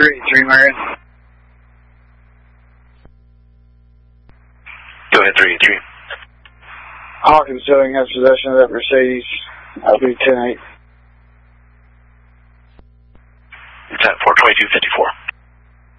383, Marion. Go ahead, 383. Hawkins Towing has possession of that Mercedes. I'll be 10-8. It's at 42254.